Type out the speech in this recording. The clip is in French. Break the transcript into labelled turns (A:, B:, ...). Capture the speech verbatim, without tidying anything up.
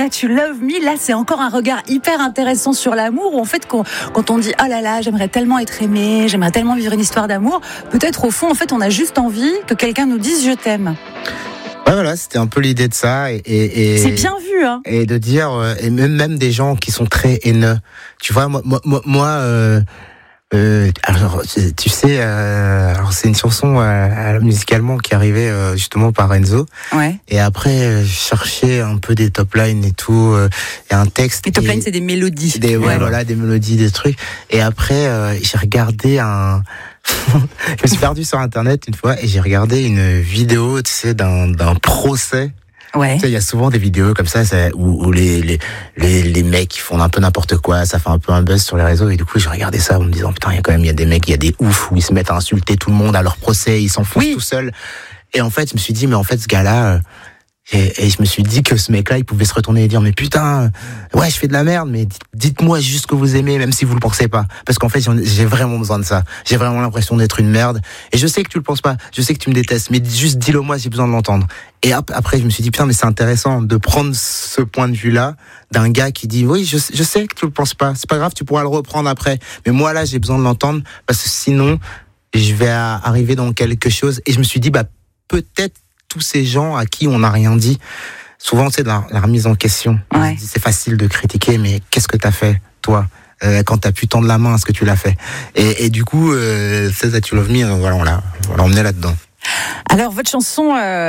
A: That You Love Me, là c'est encore un regard hyper intéressant sur l'amour, où en fait quand, quand on dit oh là là j'aimerais tellement être aimé, j'aimerais tellement vivre une histoire d'amour, peut-être au fond en fait on a juste envie que quelqu'un nous dise je t'aime.
B: Ouais, voilà, c'était un peu l'idée de ça. Et, et,
A: c'est bien vu, hein.
B: Et de dire, et même, même des gens qui sont très haineux. Tu vois, moi, moi, moi euh, euh, alors, tu sais, euh, alors c'est une chanson euh, musicalement qui arrivait euh, justement par Enzo.
A: Ouais.
B: Et après, euh, je cherchais un peu des top lines et tout, euh, et un texte.
A: Les top
B: et,
A: lines, c'est des mélodies.
B: Des, ouais,
A: ouais.
B: voilà, des mélodies, des trucs. Et après, euh, j'ai regardé un. Je me suis perdu sur Internet une fois et j'ai regardé une vidéo, tu sais, d'un, d'un procès.
A: Ouais.
B: Tu sais, il y a souvent des vidéos comme ça, ça où, où les, les, les, les mecs font un peu n'importe quoi, ça fait un peu un buzz sur les réseaux, et du coup, j'ai regardé ça en me disant, putain, il y a quand même, il y a des mecs, il y a des oufs où ils se mettent à insulter tout le monde à leur procès, ils s'enfoncent oui. tout seuls. Et en fait, je me suis dit, mais en fait, ce gars-là, euh, et, et je me suis dit que ce mec-là, il pouvait se retourner et dire, mais putain, ouais, je fais de la merde, mais dites-moi juste que vous aimez, même si vous le pensez pas. Parce qu'en fait, j'ai vraiment besoin de ça. J'ai vraiment l'impression d'être une merde. Et je sais que tu le penses pas. Je sais que tu me détestes, mais juste dis-le moi, j'ai besoin de l'entendre. Et après, je me suis dit, putain, mais c'est intéressant de prendre ce point de vue-là d'un gars qui dit, oui, je, je sais que tu le penses pas. C'est pas grave, tu pourras le reprendre après. Mais moi, là, j'ai besoin de l'entendre parce que sinon, je vais arriver dans quelque chose. Et je me suis dit, bah, peut-être tous ces gens à qui on n'a rien dit, souvent, c'est de la, la remise en question.
A: Ouais.
B: C'est facile de critiquer, mais qu'est-ce que t'as fait, toi, euh, quand t'as pu tendre la main à ce que tu l'as fait? Et, et du coup, euh, That You Love Me, euh, voilà, on l'a, on l'a emmené là-dedans.
A: Alors, votre chanson... Euh...